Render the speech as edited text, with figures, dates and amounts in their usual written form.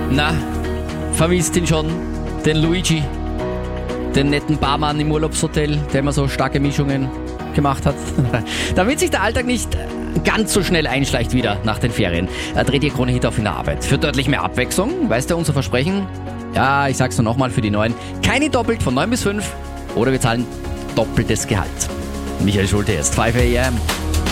Na, vermisst ihn schon, den Luigi, den netten Barmann im Urlaubshotel, der immer so starke Mischungen gemacht hat. Damit sich der Alltag nicht ganz so schnell einschleicht wieder nach den Ferien, dreht ihr Krone Hit auf in der Arbeit. Für deutlich mehr Abwechslung, weißt du unser Versprechen? Ja, ich sag's nur nochmal für die Neuen. Keine doppelt von 9 bis 5 oder wir zahlen doppeltes Gehalt. Michael Schulte, jetzt 5 AM.